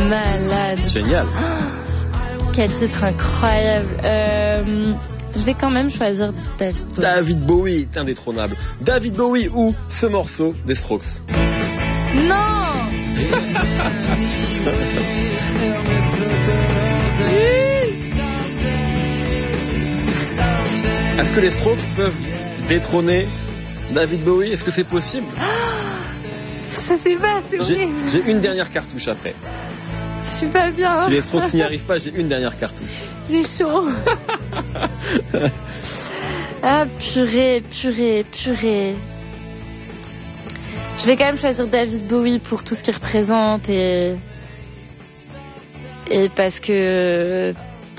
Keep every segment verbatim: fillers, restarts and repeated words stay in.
malade. Génial. Oh, quel titre incroyable. Euh, je vais quand même choisir David Bowie. David Bowie est indétrônable. David Bowie ou ce morceau des Strokes? Non. Est-ce que les Strokes peuvent détrôner David Bowie? Est-ce que c'est possible? Je sais pas, c'est j'ai, j'ai une dernière cartouche après. Je suis pas bien. Si les Strokes n'y arrivent pas, j'ai une dernière cartouche. J'ai chaud. Ah purée, purée, purée. Je vais quand même choisir David Bowie pour tout ce qu'il représente et et parce que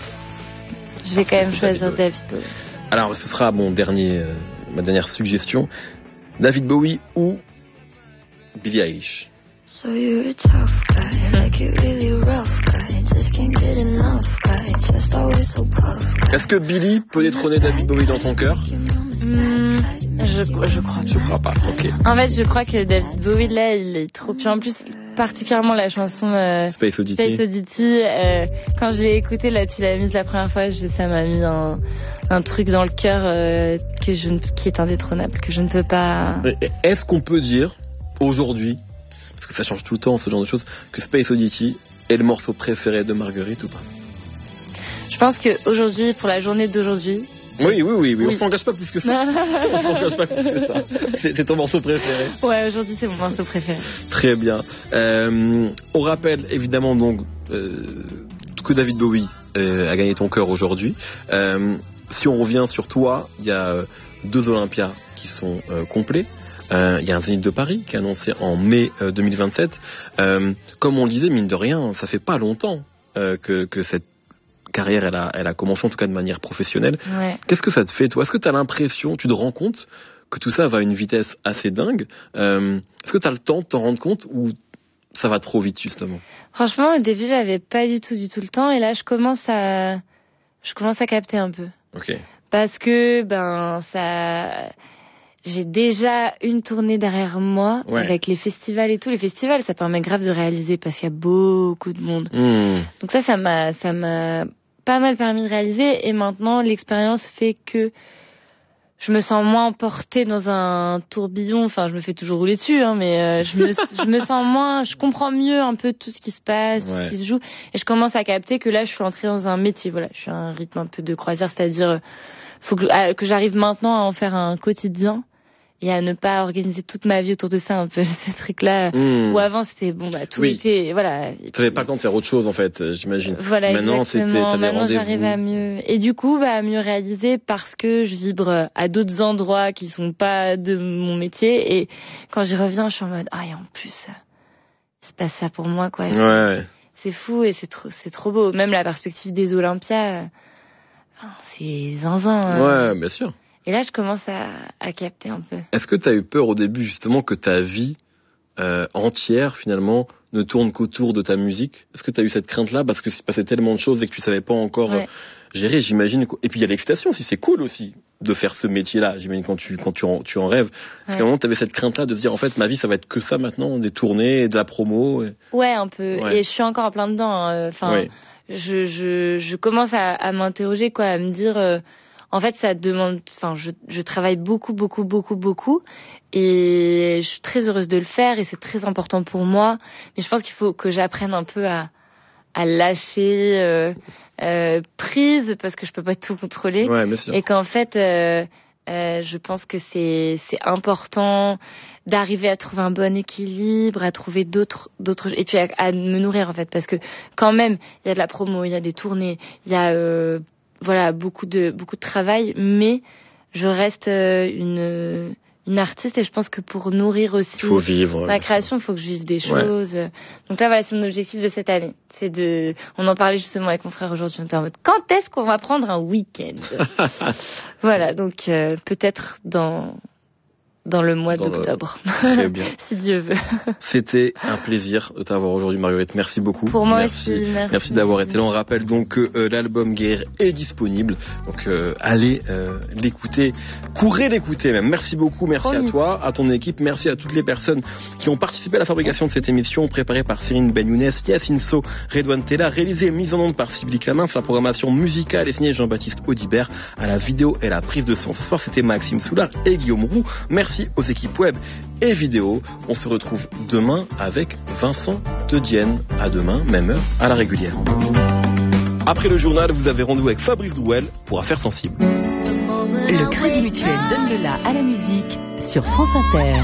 je vais quand même choisir David Bowie. Alors ce sera mon dernier, euh, ma dernière suggestion. David Bowie ou Billie Eilish. So you're a tough guy, like you really rough guy, just can't get enough guy, just always so puff. Est-ce que Billie peut détrôner David Bowie dans ton cœur? Mmh, je, je crois pas. Je crois pas, ok. En fait, je crois que David Bowie, là, il est trop... Puis en plus, particulièrement la chanson euh, Space Oddity, Space Oddity euh, quand je l'ai écoutée, là, tu l'as mise la première fois, je, ça m'a mis un, un truc dans le cœur euh, que je ne, qui est indétrônable, que je ne peux pas... Est-ce qu'on peut dire, aujourd'hui, parce que ça change tout le temps, ce genre de choses, que Space Oddity est le morceau préféré de Marguerite ou pas? Je pense qu'aujourd'hui, pour la journée d'aujourd'hui... Oui, oui, oui, oui. oui. On s'engage pas plus que ça. On s'engage pas plus que ça. C'est, c'est ton morceau préféré? Ouais, aujourd'hui, c'est mon morceau préféré. Très bien. Euh, on rappelle évidemment donc euh, que David Bowie euh, a gagné ton cœur aujourd'hui. Euh, si on revient sur toi, il y a deux Olympias qui sont euh, complets. Euh, il y a un Zénith de Paris qui est annoncé en mai euh, deux mille vingt-sept. Euh, comme on le disait, mine de rien, ça fait pas longtemps euh, que, que cette carrière, elle a, elle a commencé en tout cas de manière professionnelle. Ouais. Qu'est-ce que ça te fait, toi? Est-ce que tu as l'impression, tu te rends compte que tout ça va à une vitesse assez dingue? euh, Est-ce que tu as le temps de t'en rendre compte ou ça va trop vite justement? Franchement, au début, j'avais pas du tout, du tout le temps, et là, je commence à, je commence à capter un peu. Ok. Parce que ben ça, j'ai déjà une tournée derrière moi, ouais, avec les festivals et tout. Les festivals, ça permet grave de réaliser parce qu'il y a beaucoup de monde. Mmh. Donc ça, ça m'a, ça m'a pas mal permis de réaliser. Et maintenant, l'expérience fait que je me sens moins emportée dans un tourbillon. Enfin, je me fais toujours rouler dessus, hein, mais euh, je me, je me sens moins, je comprends mieux un peu tout ce qui se passe, tout ouais. ce qui se joue. Et je commence à capter que là, je suis entrée dans un métier. Voilà, je suis à un rythme un peu de croisière, c'est-à-dire, faut que, à, que j'arrive maintenant à en faire un quotidien. Et à ne pas organiser toute ma vie autour de ça, un peu, ces trucs-là. Mmh. Où avant, c'était, bon, bah, tout oui. était, voilà. Tu n'avais pas le temps de faire autre chose, en fait, j'imagine. Voilà, maintenant, exactement. c'était, t'as Maintenant, des j'arrive à mieux, et du coup, bah, à mieux réaliser parce que je vibre à d'autres endroits qui sont pas de mon métier. Et quand j'y reviens, je suis en mode, ah, et en plus, il se passe ça pour moi, quoi. C'est, ouais. c'est fou et c'est trop, c'est trop beau. Même la perspective des Olympias, c'est zinzin. Hein. Ouais, bien sûr. Et là, je commence à, à capter un peu. Est-ce que tu as eu peur au début, justement, que ta vie euh, entière, finalement, ne tourne qu'autour de ta musique? Est-ce que tu as eu cette crainte-là parce que s'il passait tellement de choses et que tu savais pas encore ouais. gérer, j'imagine. Et puis, il y a l'excitation aussi. C'est cool aussi de faire ce métier-là, j'imagine, quand tu, quand tu, en, tu en rêves. Est-ce ouais. qu'à un moment, tu avais cette crainte-là de se dire, en fait, ma vie, ça va être que ça maintenant, des tournées, de la promo et... Ouais, un peu. Ouais. Et je suis encore en plein dedans. Enfin, hein. ouais. je, je, je commence à, à m'interroger, quoi, à me dire... Euh, En fait, ça demande, enfin, je, je travaille beaucoup, beaucoup, beaucoup, beaucoup, et je suis très heureuse de le faire, et c'est très important pour moi. Mais je pense qu'il faut que j'apprenne un peu à, à lâcher euh, euh, prise, parce que je peux pas tout contrôler. Ouais, bien sûr. Et qu'en fait, euh, euh, je pense que c'est, c'est important d'arriver à trouver un bon équilibre, à trouver d'autres, d'autres, et puis à, à me nourrir en fait, parce que quand même, il y a de la promo, il y a des tournées, il y a euh, voilà, beaucoup de beaucoup de travail, mais je reste une une artiste et je pense que pour nourrir aussi faut vivre, ma création, il faut que je vive des choses. Ouais. Donc là, voilà, c'est mon objectif de cette année. C'est de, on en parlait justement avec mon frère aujourd'hui, on était en mode, quand est-ce qu'on va prendre un week-end? Voilà, donc euh, peut-être dans dans le mois dans d'octobre. Le... Très bien. Si Dieu veut. C'était un plaisir de t'avoir aujourd'hui, Marguerite. Merci beaucoup. Pour moi merci. aussi. Merci, merci d'avoir été là. On rappelle donc que euh, l'album Guerre est disponible. Donc euh, allez euh, l'écouter, courez l'écouter même. Merci beaucoup. Merci Promis. à toi, à ton équipe. Merci à toutes les personnes qui ont participé à la fabrication de cette émission, préparée par Cyrine Ben-Younes, Yacine So, Redouane Tella, réalisée et mise en onde par Sybille Clamin. La programmation musicale est signée Jean-Baptiste Audibert. À la vidéo et la prise de son ce soir, c'était Maxime Soulard et Guillaume Roux. Merci aux équipes web et vidéo. On se retrouve demain avec Vincent de Dienne. À demain, même heure, à la régulière. Après le journal, vous avez rendez-vous avec Fabrice Drouel pour Affaires sensibles. Le Crédit Mutuel donne le la à la musique sur France Inter.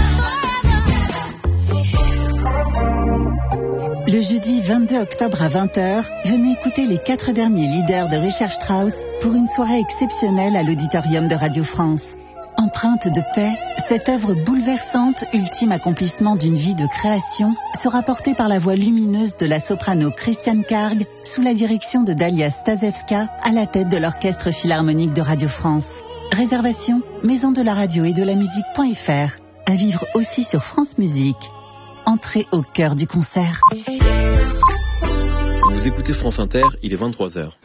Le jeudi vingt-deux octobre à vingt heures, venez écouter les quatre derniers leaders de Richard Strauss pour une soirée exceptionnelle à l'auditorium de Radio France. Empreinte de paix, cette œuvre bouleversante, ultime accomplissement d'une vie de création, sera portée par la voix lumineuse de la soprano Christiane Karg sous la direction de Dalia Stasevska à la tête de l'Orchestre Philharmonique de Radio France. Réservation, maison de la radio et de la musique.fr. À vivre aussi sur France Musique. Entrez au cœur du concert. Vous écoutez France Inter, il est vingt-trois heures.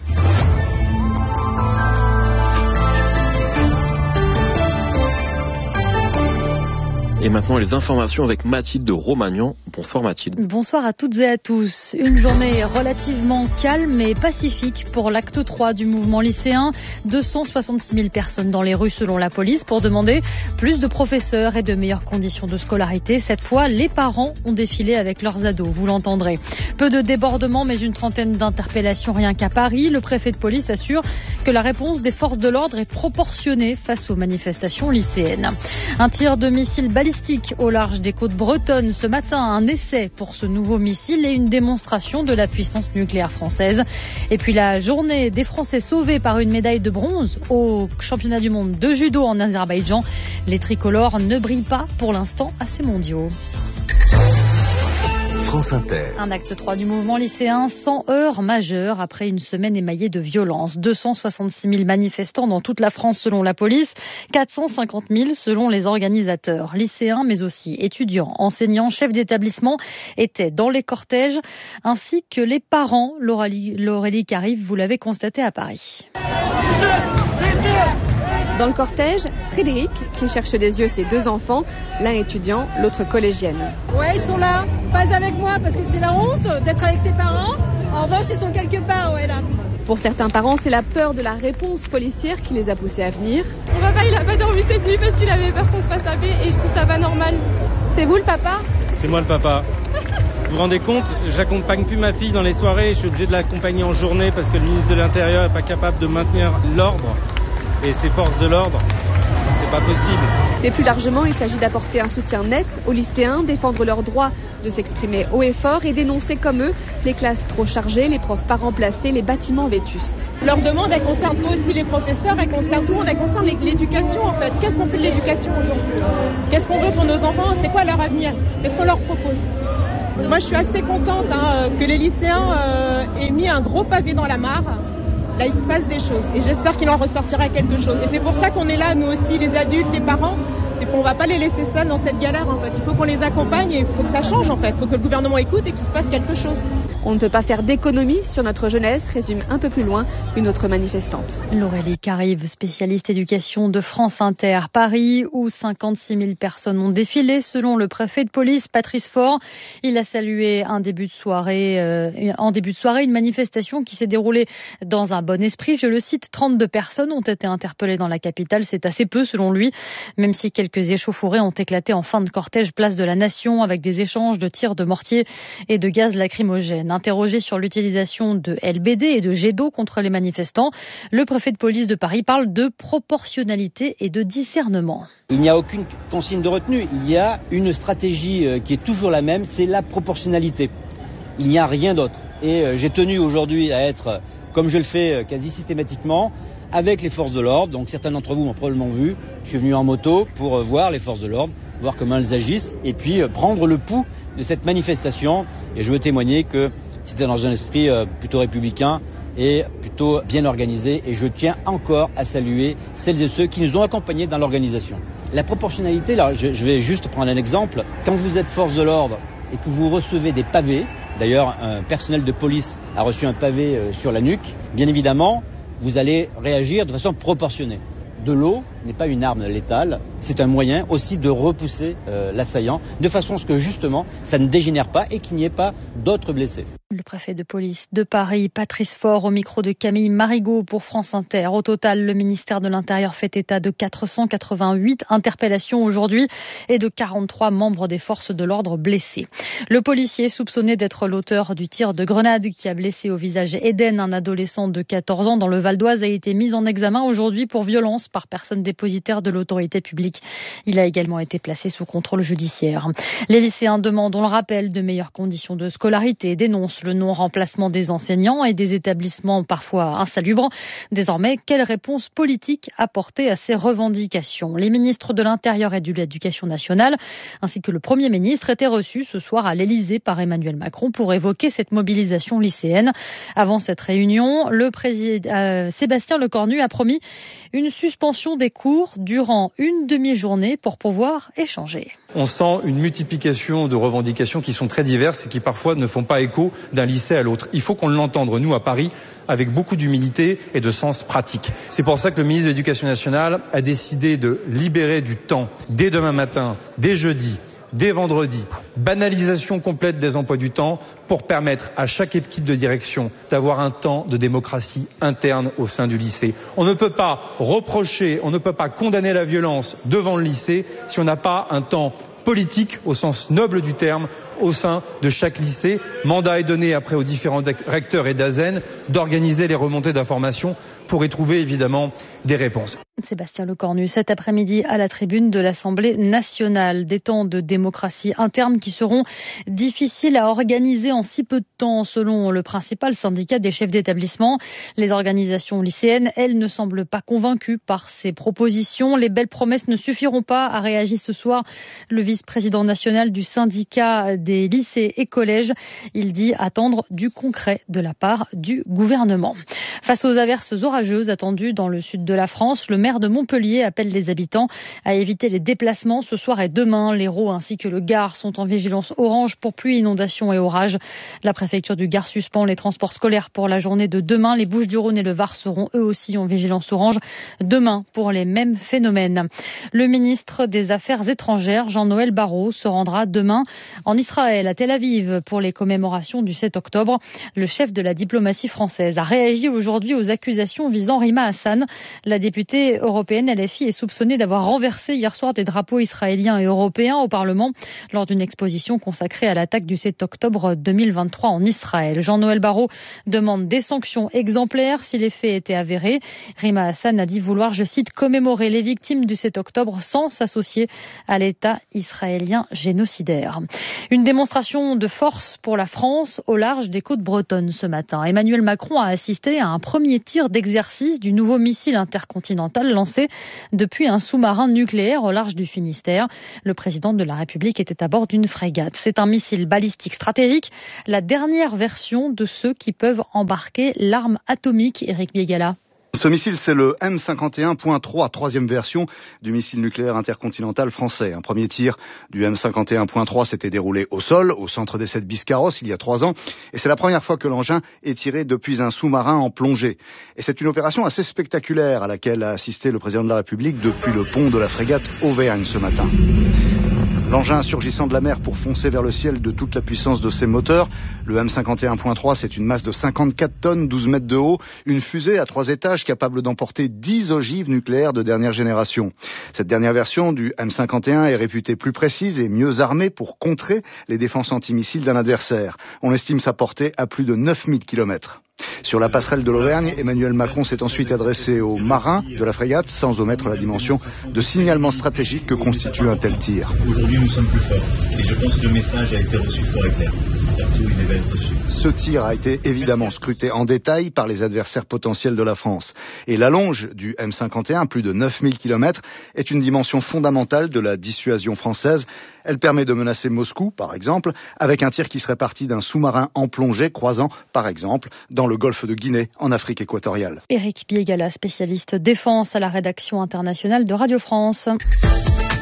Et maintenant, les informations avec Mathilde de Romagnan. Bonsoir Mathilde. Bonsoir à toutes et à tous. Une journée relativement calme et pacifique pour l'acte trois du mouvement lycéen. deux cent soixante-six mille personnes dans les rues selon la police pour demander plus de professeurs et de meilleures conditions de scolarité. Cette fois, les parents ont défilé avec leurs ados, vous l'entendrez. Peu de débordements, mais une trentaine d'interpellations rien qu'à Paris. Le préfet de police assure que la réponse des forces de l'ordre est proportionnée face aux manifestations lycéennes. Un tir de missile balistique au large des côtes bretonnes ce matin, un essai pour ce nouveau missile et une démonstration de la puissance nucléaire française. Et puis la journée des Français sauvés par une médaille de bronze au championnat du monde de judo en Azerbaïdjan. Les tricolores ne brillent pas pour l'instant à ces mondiaux. France Inter. Un acte trois du mouvement lycéen sans heurts majeurs après une semaine émaillée de violence. deux cent soixante-six mille manifestants dans toute la France selon la police, quatre cent cinquante mille selon les organisateurs. Lycéens mais aussi étudiants, enseignants, chefs d'établissement étaient dans les cortèges ainsi que les parents. Laurélie Carive, vous l'avez constaté à Paris. Dans le cortège, Frédéric, qui cherche des yeux ses deux enfants, l'un étudiant, l'autre collégienne. Ouais, ils sont là, pas avec moi parce que c'est la honte d'être avec ses parents. En revanche, ils sont quelque part, ouais, là. Pour certains parents, c'est la peur de la réponse policière qui les a poussés à venir. Mon papa, il a pas dormi cette nuit parce qu'il avait peur qu'on se fasse taper et je trouve ça pas normal. C'est vous le papa ? C'est moi le papa. Vous vous rendez compte, j'accompagne plus ma fille dans les soirées, je suis obligé de l'accompagner en journée parce que le ministre de l'Intérieur n'est pas capable de maintenir l'ordre. Et ces forces de l'ordre, c'est pas possible. Et plus largement, il s'agit d'apporter un soutien net aux lycéens, défendre leur droit de s'exprimer haut et fort et dénoncer comme eux les classes trop chargées, les profs pas remplacés, les bâtiments vétustes. Leur demande, elle concerne aussi les professeurs, elle concerne tout le monde, elle concerne l'éducation en fait. Qu'est-ce qu'on fait de l'éducation aujourd'hui ? Qu'est-ce qu'on veut pour nos enfants ? C'est quoi leur avenir ? Qu'est-ce qu'on leur propose ? Moi, je suis assez contente hein, que les lycéens euh, aient mis un gros pavé dans la mare. Là, il se passe des choses et j'espère qu'il en ressortira quelque chose. Et c'est pour ça qu'on est là, nous aussi, les adultes, les parents. C'est qu'on ne va pas les laisser seuls dans cette galère, en fait. Il faut qu'on les accompagne et il faut que ça change, en fait. Il faut que le gouvernement écoute et qu'il se passe quelque chose. On ne peut pas faire d'économie sur notre jeunesse, résume un peu plus loin une autre manifestante. Laurélie Carive, spécialiste éducation de France Inter, Paris, où cinquante-six mille personnes ont défilé, selon le préfet de police, Patrice Faure. Il a salué un début de soirée, euh, en début de soirée, une manifestation qui s'est déroulée dans un bon esprit. Je le cite, trente-deux personnes ont été interpellées dans la capitale. C'est assez peu, selon lui, même si quelques échauffourées ont éclaté en fin de cortège place de la Nation avec des échanges de tirs de mortier et de gaz lacrymogène. Interrogé sur l'utilisation de L B D et de jet d'eau contre les manifestants, le préfet de police de Paris parle de proportionnalité et de discernement. Il n'y a aucune consigne de retenue. Il y a une stratégie qui est toujours la même, c'est la proportionnalité. Il n'y a rien d'autre. Et j'ai tenu aujourd'hui à être, comme je le fais quasi systématiquement, avec les forces de l'ordre. Donc certains d'entre vous m'ont probablement vu. Je suis venu en moto pour voir les forces de l'ordre, voir comment elles agissent et puis prendre le pouls de cette manifestation. Et je veux témoigner que c'était dans un esprit plutôt républicain et plutôt bien organisé. Et je tiens encore à saluer celles et ceux qui nous ont accompagnés dans l'organisation. La proportionnalité, alors je, je vais juste prendre un exemple. Quand vous êtes force de l'ordre et que vous recevez des pavés, d'ailleurs un personnel de police a reçu un pavé euh, sur la nuque, bien évidemment, vous allez réagir de façon proportionnée. De l'eau n'est pas une arme létale, c'est un moyen aussi de repousser euh, l'assaillant, de façon à ce que justement ça ne dégénère pas et qu'il n'y ait pas d'autres blessés. Le préfet de police de Paris, Patrice Faure, au micro de Camille Marigot pour France Inter. Au total, le ministère de l'Intérieur fait état de quatre cent quatre-vingt-huit interpellations aujourd'hui et de quarante-trois membres des forces de l'ordre blessés. Le policier soupçonné d'être l'auteur du tir de grenade qui a blessé au visage Eden, un adolescent de quatorze ans dans le Val d'Oise, a été mis en examen aujourd'hui pour violence par personne dépositaire de l'autorité publique. Il a également été placé sous contrôle judiciaire. Les lycéens demandent, on le rappelle, de meilleures conditions de scolarité et dénoncent le non-remplacement des enseignants et des établissements parfois insalubres. Désormais, quelle réponse politique apporter à ces revendications ? Les ministres de l'Intérieur et de l'Éducation nationale, ainsi que le Premier ministre, étaient reçus ce soir à l'Élysée par Emmanuel Macron pour évoquer cette mobilisation lycéenne. Avant cette réunion, le président euh, Sébastien Lecornu a promis une suspension des cours durant une demi-journée pour pouvoir échanger. On sent une multiplication de revendications qui sont très diverses et qui parfois ne font pas écho d'un lycée à l'autre. Il faut qu'on l'entende, nous, à Paris, avec beaucoup d'humilité et de sens pratique. C'est pour ça que le ministre de l'Éducation nationale a décidé de libérer du temps dès demain matin, dès jeudi, dès vendredi, banalisation complète des emplois du temps pour permettre à chaque équipe de direction d'avoir un temps de démocratie interne au sein du lycée. On ne peut pas reprocher, on ne peut pas condamner la violence devant le lycée si on n'a pas un temps politique au sens noble du terme au sein de chaque lycée. Mandat est donné après aux différents recteurs et d'A S E N d'organiser les remontées d'informations pour y trouver évidemment des réponses. Sébastien Lecornu, cet après-midi à la tribune de l'Assemblée nationale. Des temps de démocratie interne qui seront difficiles à organiser en si peu de temps, selon le principal syndicat des chefs d'établissement. Les organisations lycéennes, elles, ne semblent pas convaincues par ces propositions. Les belles promesses ne suffiront pas, a réagi ce soir le vice-président national du syndicat des lycées et collèges. Il dit attendre du concret de la part du gouvernement. Face aux averses orageuses attendues dans le sud de la France, le maire de Montpellier appelle les habitants à éviter les déplacements ce soir et demain. L'Hérault ainsi que le Gard sont en vigilance orange pour pluie, inondations et orages. La préfecture du Gard suspend les transports scolaires pour la journée de demain. Les Bouches-du-Rhône et le Var seront eux aussi en vigilance orange demain pour les mêmes phénomènes. Le ministre des Affaires étrangères, Jean-Noël Barrot, se rendra demain en Israël, à Tel Aviv, pour les commémorations du sept octobre. Le chef de la diplomatie française a réagi aujourd'hui aux accusations visant Rima Hassan. La députée européenne L F I est soupçonnée d'avoir renversé hier soir des drapeaux israéliens et européens au Parlement lors d'une exposition consacrée à l'attaque du sept octobre deux mille vingt-trois en Israël. Jean-Noël Barrot demande des sanctions exemplaires si les faits étaient avérés. Rima Hassan a dit vouloir, je cite, commémorer les victimes du sept octobre sans s'associer à l'État israélien génocidaire. Une démonstration de force pour la France au large des côtes bretonnes ce matin. Emmanuel Macron a assisté à un premier tir d'exercice du nouveau missile intercontinental lancé depuis un sous-marin nucléaire au large du Finistère. Le président de la République était à bord d'une frégate. C'est un missile balistique stratégique, la dernière version de ceux qui peuvent embarquer l'arme atomique. Éric Biégala. Ce missile, c'est le M cinquante et un point trois, troisième version du missile nucléaire intercontinental français. Un premier tir du M cinquante et un point trois s'était déroulé au sol, au centre d'essai de Biscarrosse, il y a trois ans. Et c'est la première fois que l'engin est tiré depuis un sous-marin en plongée. Et c'est une opération assez spectaculaire à laquelle a assisté le président de la République depuis le pont de la frégate Auvergne ce matin. L'engin surgissant de la mer pour foncer vers le ciel de toute la puissance de ses moteurs. Le M cinquante et un point trois, c'est une masse de cinquante-quatre tonnes, douze mètres de haut. Une fusée à trois étages capable d'emporter dix ogives nucléaires de dernière génération. Cette dernière version du M cinquante et un est réputée plus précise et mieux armée pour contrer les défenses antimissiles d'un adversaire. On estime sa portée à plus de neuf mille kilomètres. Sur la passerelle de l'Auvergne, Emmanuel Macron s'est ensuite adressé aux marins de la frégate sans omettre la dimension de signalement stratégique que constitue un tel tir. Aujourd'hui, nous sommes plus forts et je pense que le message a été reçu fort et clair. Ce tir a été évidemment scruté en détail par les adversaires potentiels de la France. Et la longe du M cinquante et un, plus de neuf mille kilomètres, est une dimension fondamentale de la dissuasion française. Elle permet de menacer Moscou, par exemple, avec un tir qui serait parti d'un sous-marin en plongée croisant, par exemple, dans le golfe de Guinée, en Afrique équatoriale. Éric Biégala, spécialiste défense à la rédaction internationale de Radio France.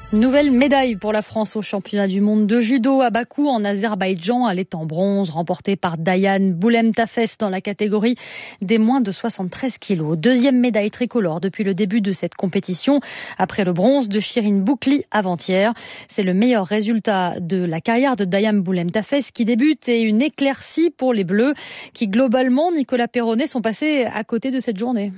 Nouvelle médaille pour la France au championnat du monde de judo à Bakou en Azerbaïdjan. Elle est en bronze, remportée par Dayan Boulem-Tafes dans la catégorie des moins de soixante-treize kilos. Deuxième médaille tricolore depuis le début de cette compétition, après le bronze de Shirin Boukli avant-hier. C'est le meilleur résultat de la carrière de Dayan Boulem-Tafes qui débute et une éclaircie pour les Bleus qui globalement, Nicolas Perronnet, sont passés à côté de cette journée.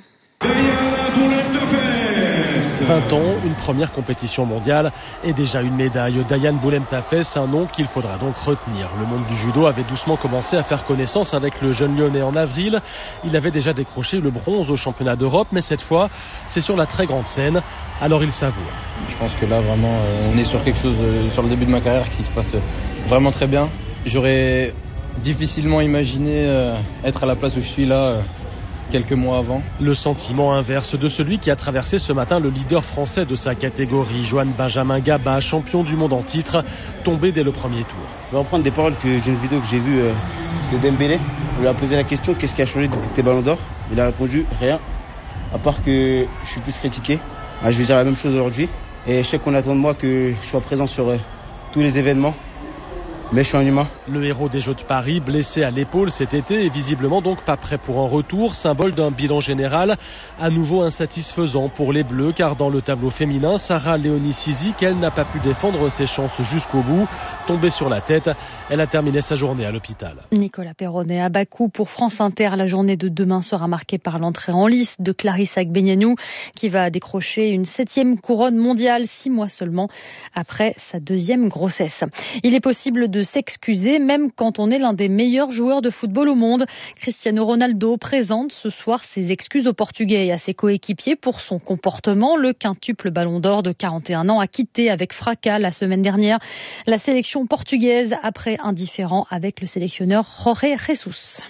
vingt ans, une première compétition mondiale et déjà une médaille. Dayan Boulem-Tafes, un nom qu'il faudra donc retenir. Le monde du judo avait doucement commencé à faire connaissance avec le jeune Lyonnais en avril. Il avait déjà décroché le bronze au championnat d'Europe, mais cette fois, c'est sur la très grande scène. Alors il savoure. Je pense que là, vraiment, on est sur quelque chose, sur le début de ma carrière, qui se passe vraiment très bien. J'aurais difficilement imaginé être à la place où je suis là quelques mois avant. Le sentiment inverse de celui qui a traversé ce matin le leader français de sa catégorie, Johan Benjamin Gaba, champion du monde en titre, tombé dès le premier tour. Je vais reprendre des paroles que j'ai une vidéo que j'ai vue euh, de Dembélé. On lui a posé la question, qu'est-ce qui a changé depuis que t'es Ballon d'Or? Il a répondu, rien, à part que je suis plus critiqué. Ah, je vais dire la même chose aujourd'hui. Et je sais qu'on attend de moi que je sois présent sur euh, tous les événements. Mais je suis un humain. Le héros des Jeux de Paris, blessé à l'épaule cet été et visiblement donc pas prêt pour un retour, symbole d'un bilan général à nouveau insatisfaisant pour les Bleus, car dans le tableau féminin, Sarah Léonie Sizik, elle n'a pas pu défendre ses chances jusqu'au bout. Tombée sur la tête, elle a terminé sa journée à l'hôpital. Nicolas Perronnet à Bakou pour France Inter. La journée de demain sera marquée par l'entrée en lice de Clarissa Agbenienou, qui va décrocher une septième couronne mondiale, six mois seulement après sa deuxième grossesse. Il est possible de s'excuser même quand on est l'un des meilleurs joueurs de football au monde. Cristiano Ronaldo présente ce soir ses excuses aux Portugais et à ses coéquipiers pour son comportement. Le quintuple ballon d'or de quarante et un ans a quitté avec fracas la semaine dernière la sélection portugaise après un différend avec le sélectionneur Jorge Jesus.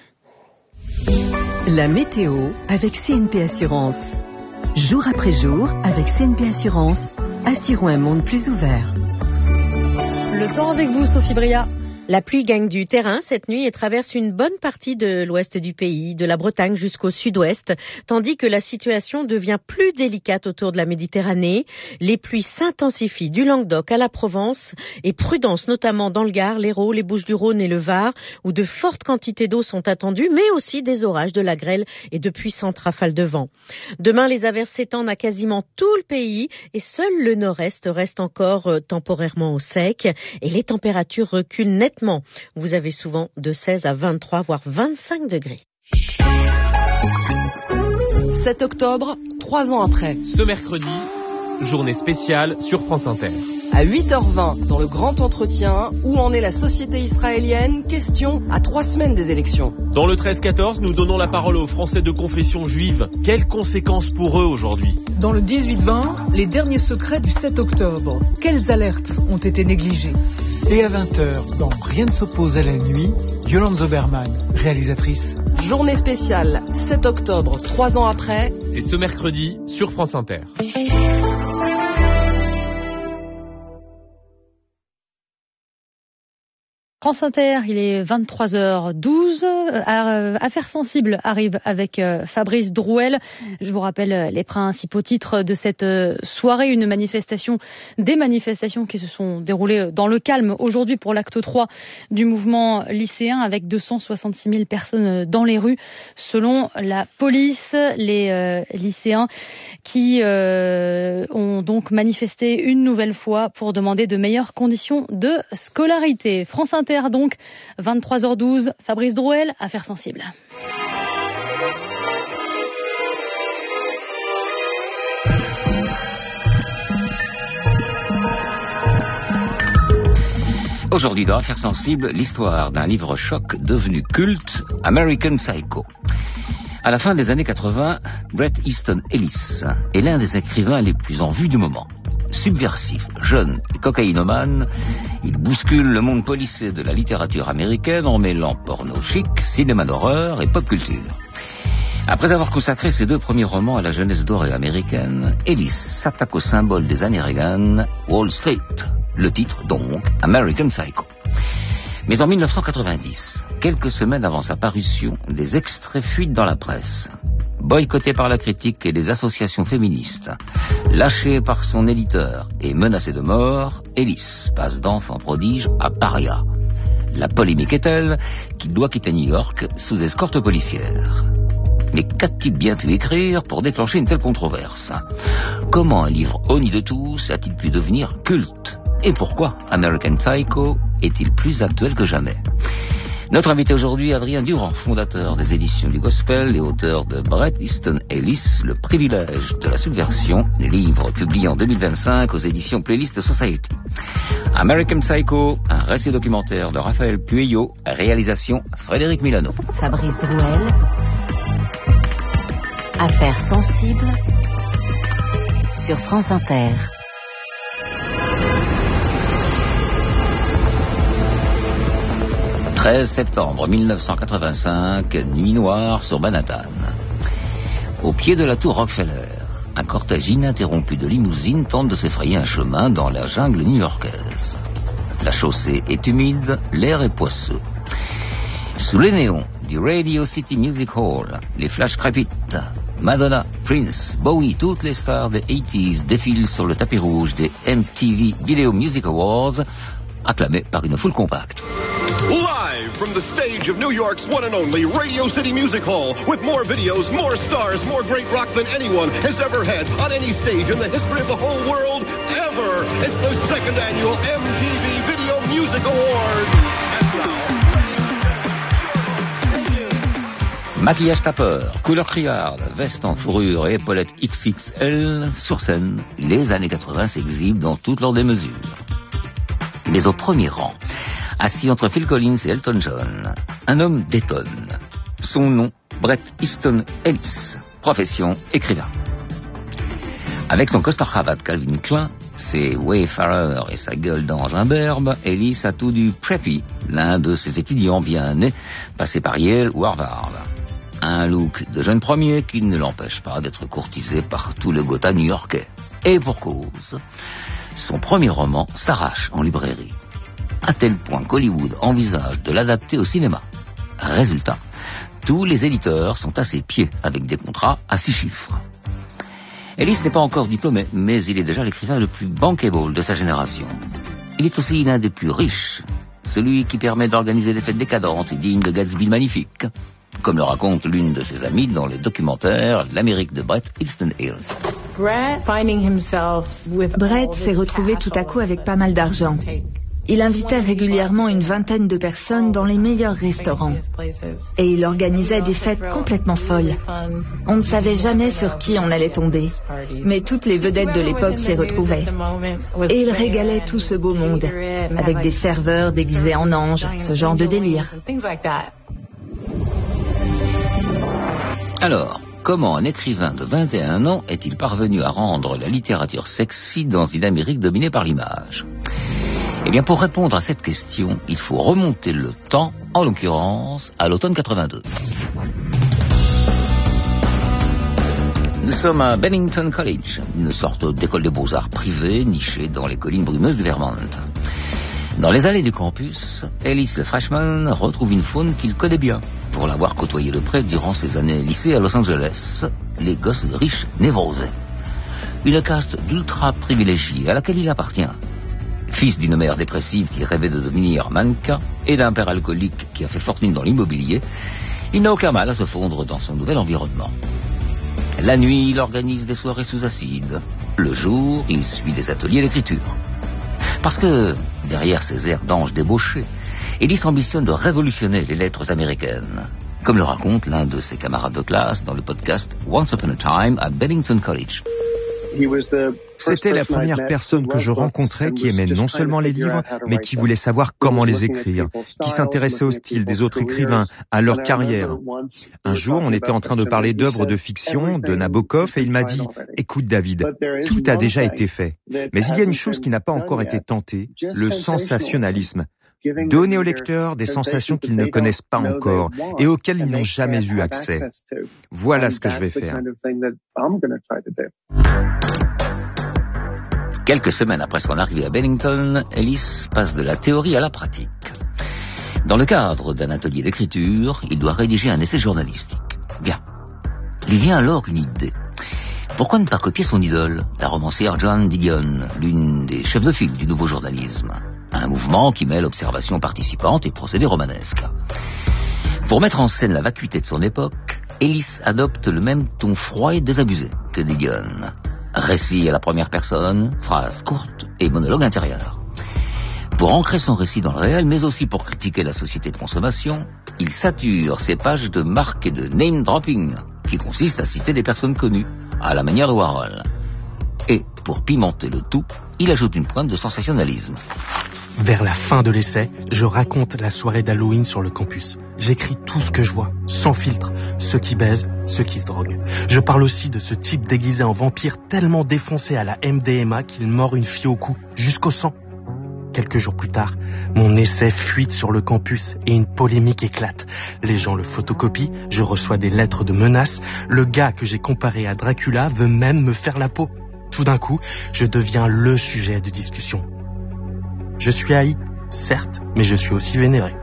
La météo avec C N P Assurance. Jour après jour, avec C N P Assurance, assurons un monde plus ouvert. Le temps avec vous, Sophie Bria. La pluie gagne du terrain cette nuit et traverse une bonne partie de l'ouest du pays, de la Bretagne jusqu'au sud-ouest, tandis que la situation devient plus délicate autour de la Méditerranée. Les pluies s'intensifient du Languedoc à la Provence et prudence notamment dans le Gard, l'Hérault, les Bouches-du-Rhône et le Var, où de fortes quantités d'eau sont attendues, mais aussi des orages, de la grêle et de puissantes rafales de vent. Demain, les averses s'étendent à quasiment tout le pays et seul le nord-est reste encore temporairement au sec et les températures reculent nettement. Vous avez souvent de seize à vingt-trois, voire vingt-cinq degrés. sept octobre, trois ans après. Ce mercredi, journée spéciale sur France Inter. À huit heures vingt, dans le grand entretien, où en est la société israélienne? Question à trois semaines des élections. Dans le treize quatorze, nous donnons la parole aux Français de confession juive. Quelles conséquences pour eux aujourd'hui? Dans le dix-huit vingt, les derniers secrets du sept octobre. Quelles alertes ont été négligées? Et à vingt heures, dans Rien ne s'oppose à la nuit, Yolande Zoberman, réalisatrice. Journée spéciale, sept octobre, trois ans après. C'est ce mercredi sur France Inter. France Inter, il est vingt-trois heures douze. Affaires sensibles arrive avec Fabrice Drouel. Je vous rappelle les principaux titres de cette soirée. Une manifestation, des manifestations qui se sont déroulées dans le calme aujourd'hui pour l'acte trois du mouvement lycéen avec deux cent soixante-six mille personnes dans les rues. Selon la police, les euh, lycéens qui euh, ont donc manifesté une nouvelle fois pour demander de meilleures conditions de scolarité. France Inter donc, vingt-trois heures douze, Fabrice Drouel, Affaires sensibles. Aujourd'hui dans Affaires sensibles, l'histoire d'un livre choc devenu culte, American Psycho. À la fin des années quatre-vingts, Bret Easton Ellis est l'un des écrivains les plus en vue du moment. Subversif, jeune et cocaïnomane, il bouscule le monde policé de la littérature américaine en mêlant porno chic, cinéma d'horreur et pop culture. Après avoir consacré ses deux premiers romans à la jeunesse dorée américaine, Ellis s'attaque au symbole des années Reagan, Wall Street. Le titre donc, American Psycho. Mais en dix-neuf cent quatre-vingt-dix, quelques semaines avant sa parution, des extraits fuitent dans la presse. Boycotté par la critique et les associations féministes, lâché par son éditeur et menacé de mort, Ellis passe d'enfant prodige à paria. La polémique est telle qu'il doit quitter New York sous escorte policière. Mais qu'a-t-il bien pu écrire pour déclencher une telle controverse? Comment un livre honni de tous a-t-il pu devenir culte? Et pourquoi American Psycho est-il plus actuel que jamais? Notre invité aujourd'hui, Adrien Durand, fondateur des éditions du Gospel et auteur de Bret Easton Ellis, Le privilège de la subversion, livre publié en deux mille vingt-cinq aux éditions Playlist Society. American Psycho, un récit documentaire de Raphaël Pueyo, réalisation Frédéric Milano. Fabrice Drouel, Affaires sensibles sur France Inter. treize septembre mille neuf cent quatre-vingt-cinq, nuit noire sur Manhattan. Au pied de la tour Rockefeller, un cortège ininterrompu de limousines tente de se frayer un chemin dans la jungle new-yorkaise. La chaussée est humide, l'air est poisseux. Sous les néons du Radio City Music Hall, les flashs crépitent. Madonna, Prince, Bowie, toutes les stars des eighties défilent sur le tapis rouge des M T V Video Music Awards, acclamés par une foule compacte. Live from the stage of New York's one and only Radio City Music Hall, with more videos, more stars, more great rock than anyone has ever had on any stage in the history of the whole world ever. It's the second annual M T V Video Music Awards. And now... Maquillage tapeur, couleur criarde, veste en fourrure et épaulettes X X L, sur scène, les années quatre-vingts s'exhibent dans toutes leurs démesures. Mais au premier rang, assis entre Phil Collins et Elton John, un homme détonne. Son nom, Bret Easton Ellis, profession écrivain. Avec son costard cravate Calvin Klein, ses Wayfarers et sa gueule d'ange imberbe, Ellis a tout du preppy, l'un de ses étudiants bien nés, passé par Yale ou Harvard. Un look de jeune premier qui ne l'empêche pas d'être courtisé par tout le Gotha new-yorkais. Et pour cause, son premier roman s'arrache en librairie, à tel point qu'Hollywood envisage de l'adapter au cinéma. Résultat, tous les éditeurs sont à ses pieds avec des contrats à six chiffres. Ellis n'est pas encore diplômé, mais il est déjà l'écrivain le plus bankable de sa génération. Il est aussi l'un des plus riches, celui qui permet d'organiser des fêtes décadentes et dignes de Gatsby magnifique, comme le raconte l'une de ses amies dans le documentaire L'Amérique de Bret Easton Ellis. Bret s'est retrouvé tout à coup avec pas mal d'argent. Il invitait régulièrement une vingtaine de personnes dans les meilleurs restaurants. Et il organisait des fêtes complètement folles. On ne savait jamais sur qui on allait tomber. Mais toutes les vedettes de l'époque s'y retrouvaient. Et il régalait tout ce beau monde, avec des serveurs déguisés en anges, ce genre de délire. Alors, comment un écrivain de vingt et un ans est-il parvenu à rendre la littérature sexy dans une Amérique dominée par l'image? Eh bien, pour répondre à cette question, il faut remonter le temps, en l'occurrence, à l'automne quatre-vingt-deux. Nous sommes à Bennington College, une sorte d'école de beaux-arts privée nichée dans les collines brumeuses du Vermont. Dans les allées du campus, Ellis le freshman retrouve une faune qu'il connaît bien, pour l'avoir côtoyé de près durant ses années lycée à Los Angeles, les gosses riches névrosés. Une caste d'ultra privilégiés à laquelle il appartient. Fils d'une mère dépressive qui rêvait de devenir mannequin et d'un père alcoolique qui a fait fortune dans l'immobilier, il n'a aucun mal à se fondre dans son nouvel environnement. La nuit, il organise des soirées sous acide. Le jour, il suit des ateliers d'écriture. Parce que, derrière ces airs d'ange débauché, Ellis ambitionne de révolutionner les lettres américaines, comme le raconte l'un de ses camarades de classe dans le podcast Once Upon a Time at Bennington College. C'était la première personne que je rencontrais qui aimait non seulement les livres, mais qui voulait savoir comment les écrire, qui s'intéressait au style des autres écrivains, à leur carrière. Un jour, on était en train de parler d'œuvres de fiction, de Nabokov, et il m'a dit « Écoute David, tout a déjà été fait, mais il y a une chose qui n'a pas encore été tentée, le sensationnalisme. Donner aux lecteurs des sensations qu'ils ne connaissent pas encore et auxquelles ils n'ont jamais eu accès. Voilà ce que je vais faire. » Quelques semaines après son arrivée à Bennington, Ellis passe de la théorie à la pratique. Dans le cadre d'un atelier d'écriture, il doit rédiger un essai journalistique. Bien. lui vient alors une idée. Pourquoi ne pas copier son idole, la romancière Joan Didion, l'une des chefs de file du nouveau journalisme? Un mouvement qui mêle observation participante et procédés romanesques. Pour mettre en scène la vacuité de son époque, Ellis adopte le même ton froid et désabusé que Didion. Récit à la première personne, phrases courtes et monologue intérieur. Pour ancrer son récit dans le réel, mais aussi pour critiquer la société de consommation, il sature ses pages de marques et de name-dropping, qui consiste à citer des personnes connues, à la manière de Warhol. Et, pour pimenter le tout, il ajoute une pointe de sensationnalisme. Vers la fin de l'essai, je raconte la soirée d'Halloween sur le campus. J'écris tout ce que je vois, sans filtre, ceux qui baisent, ceux qui se droguent. Je parle aussi de ce type déguisé en vampire tellement défoncé à la M D M A qu'il mord une fille au cou, jusqu'au sang. Quelques jours plus tard, mon essai fuite sur le campus et une polémique éclate. Les gens le photocopient, je reçois des lettres de menaces. Le gars que j'ai comparé à Dracula veut même me faire la peau. Tout d'un coup, je deviens le sujet de discussion. Je suis haï, certes, mais je suis aussi vénéré.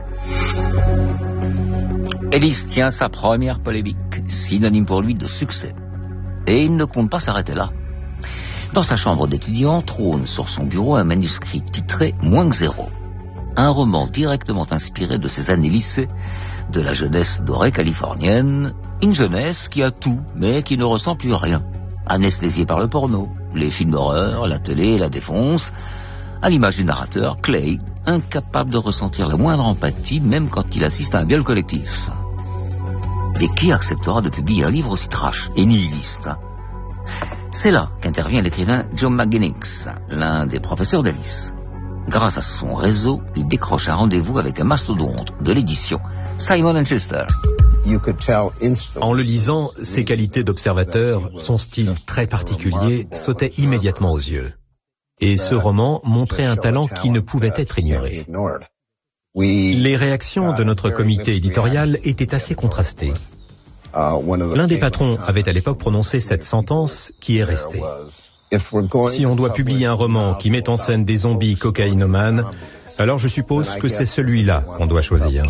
Ellis tient sa première polémique, synonyme pour lui de succès. Et il ne compte pas s'arrêter là. Dans sa chambre d'étudiant, trône sur son bureau un manuscrit titré « Moins que zéro ». Un roman directement inspiré de ses années lycée, de la jeunesse dorée californienne, une jeunesse qui a tout, mais qui ne ressent plus rien. Anesthésiée par le porno, les films d'horreur, la télé, la défonce, à l'image du narrateur, Clay, incapable de ressentir la moindre empathie, même quand il assiste à un viol collectif. Mais qui acceptera de publier un livre aussi trash et nihiliste? C'est là qu'intervient l'écrivain Joe McGuinness, l'un des professeurs d'Ellis. Grâce à son réseau, il décroche un rendez-vous avec un mastodonte de l'édition, Simon and Schuster. En le lisant, ses qualités d'observateur, son style très particulier, sautaient immédiatement aux yeux. Et ce roman montrait un talent qui ne pouvait être ignoré. Les réactions de notre comité éditorial étaient assez contrastées. L'un des patrons avait à l'époque prononcé cette sentence qui est restée. Si on doit publier un roman qui met en scène des zombies cocaïnomanes, alors je suppose que c'est celui-là qu'on doit choisir.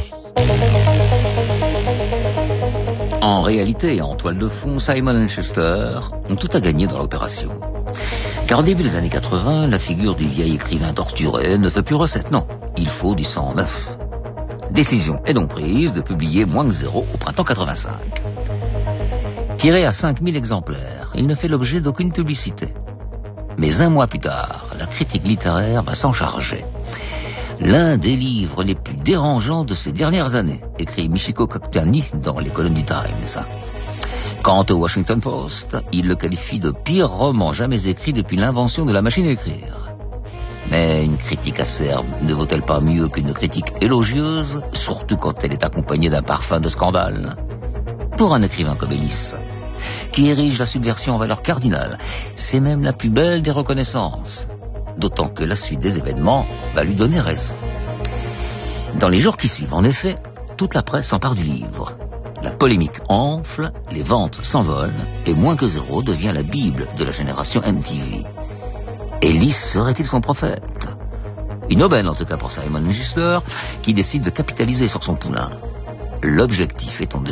En réalité, en toile de fond, Simon and Schuster ont tout à gagner dans l'opération. Car au début des années quatre-vingts, la figure du vieil écrivain torturé ne fait plus recette, non. Il faut du sang neuf. Décision est donc prise de publier Moins que zéro au printemps quatre-vingt-cinq. Tiré à cinq mille exemplaires, il ne fait l'objet d'aucune publicité. Mais un mois plus tard, la critique littéraire va s'en charger. L'un des livres les plus dérangeants de ces dernières années, écrit Michiko Kakuta-ni dans les colonnes du Times. Quant au Washington Post, il le qualifie de pire roman jamais écrit depuis l'invention de la machine à écrire. Mais une critique acerbe ne vaut-elle pas mieux qu'une critique élogieuse, surtout quand elle est accompagnée d'un parfum de scandale? Pour un écrivain comme Ellis, qui érige la subversion en valeur cardinale, c'est même la plus belle des reconnaissances. D'autant que la suite des événements va lui donner raison. Dans les jours qui suivent, en effet, toute la presse s'empare du livre. La polémique enfle, les ventes s'envolent, et Moins que zéro devient la Bible de la génération M T V. Ellis serait-il son prophète? Une aubaine en tout cas pour Simon and Schuster, qui décide de capitaliser sur son poulain. L'objectif étant de